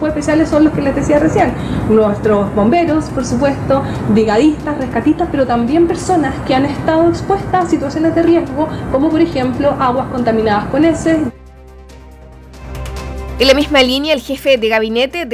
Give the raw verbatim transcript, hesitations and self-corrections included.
especiales son los que les decía recién, nuestros bomberos, por supuesto, brigadistas, rescatistas, pero también personas que han estado expuestas a situaciones de riesgo, como por ejemplo aguas contaminadas con heces. En la misma línea, el jefe de gabinete de